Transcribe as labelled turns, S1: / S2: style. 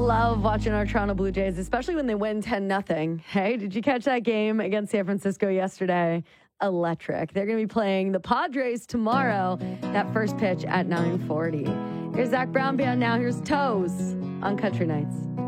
S1: love watching our Toronto Blue Jays, especially when they win 10-0. Hey, did you catch that game against San Francisco yesterday? Electric. They're going to be playing the Padres tomorrow. That first pitch at 9:40. Here's Zach Brown Band now. Here's Toes on Country Nights.